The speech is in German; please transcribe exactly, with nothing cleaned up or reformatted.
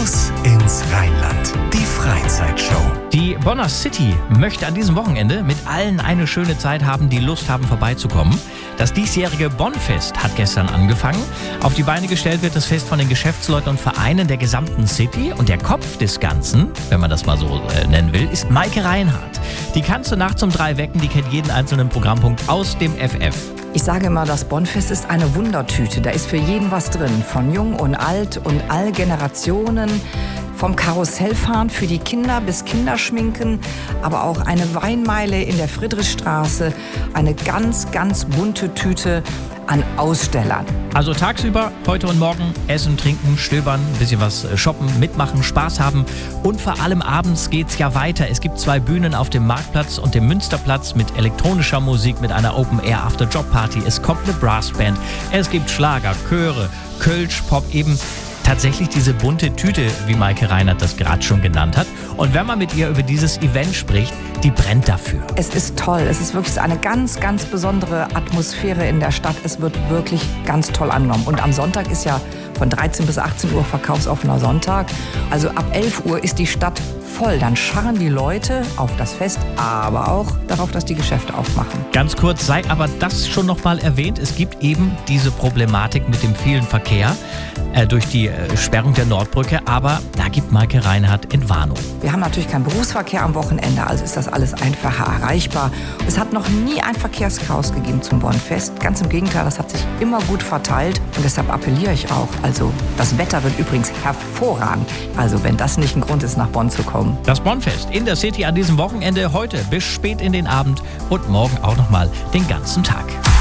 Raus ins Rheinland. Die Freizeitshow. Die Bonner City möchte an diesem Wochenende mit allen eine schöne Zeit haben, die Lust haben, vorbeizukommen. Das diesjährige Bonfest hat gestern angefangen. Auf die Beine gestellt wird das Fest von den Geschäftsleuten und Vereinen der gesamten City. Und der Kopf des Ganzen, wenn man das mal so äh, nennen will, ist Maike Reinhardt. Die kannst du nachts um drei wecken, die kennt jeden einzelnen Programmpunkt aus dem F F. Ich sage immer, das Bonfest ist eine Wundertüte. Da ist für jeden was drin, von jung und alt und all Generationen. Vom Karussellfahren für die Kinder bis Kinderschminken, aber auch eine Weinmeile in der Friedrichstraße. Eine ganz, ganz bunte Tüte an Ausstellern. Also tagsüber, heute und morgen, essen, trinken, stöbern, ein bisschen was shoppen, mitmachen, Spaß haben. Und vor allem abends geht's ja weiter. Es gibt zwei Bühnen auf dem Marktplatz und dem Münsterplatz mit elektronischer Musik, mit einer Open-Air-After-Job-Party. Es kommt eine Brassband, es gibt Schlager, Chöre, Kölsch, Pop, eben tatsächlich diese bunte Tüte, wie Maike Reinhardt das gerade schon genannt hat. Und wenn man mit ihr über dieses Event spricht, die brennt dafür. Es ist toll. Es ist wirklich eine ganz, ganz besondere Atmosphäre in der Stadt. Es wird wirklich ganz toll angenommen. Und am Sonntag ist ja von dreizehn bis achtzehn Uhr verkaufsoffener Sonntag. Also ab elf Uhr ist die Stadt voll. Dann scharren die Leute auf das Fest, aber auch darauf, dass die Geschäfte aufmachen. Ganz kurz sei aber das schon noch mal erwähnt. Es gibt eben diese Problematik mit dem vielen Verkehr äh, durch die äh, Sperrung der Nordbrücke. Aber da gibt Maike Reinhardt Entwarnung. Wir haben natürlich keinen Berufsverkehr am Wochenende, also ist das alles einfacher erreichbar. Es hat noch nie ein Verkehrschaos gegeben zum Bonfest. Ganz im Gegenteil, das hat sich immer gut verteilt. Und deshalb appelliere ich auch. Also das Wetter wird übrigens hervorragend. Also wenn das nicht ein Grund ist, nach Bonn zu kommen. Das Bonfest in der City an diesem Wochenende, heute bis spät in den Abend und morgen auch noch mal den ganzen Tag.